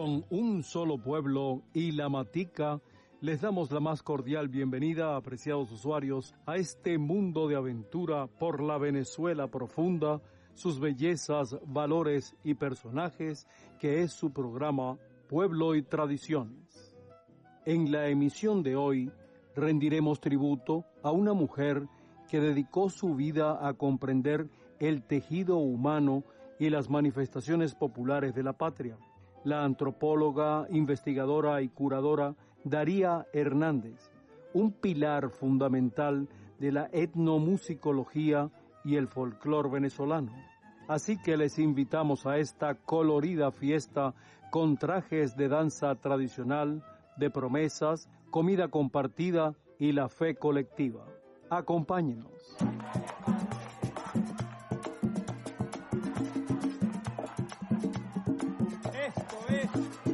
Con un solo pueblo y la Matica, les damos la más cordial bienvenida, apreciados usuarios, a este mundo de aventura por la Venezuela profunda, sus bellezas, valores y personajes, que es su programa Pueblo y Tradiciones. En la emisión de hoy, rendiremos tributo a una mujer que dedicó su vida a comprender el tejido humano y las manifestaciones populares de la patria. La antropóloga, investigadora y curadora Daría Hernández, un pilar fundamental de la etnomusicología y el folclor venezolano. Así que les invitamos a esta colorida fiesta con trajes de danza tradicional, de promesas, comida compartida y la fe colectiva. Acompáñenos. Esto es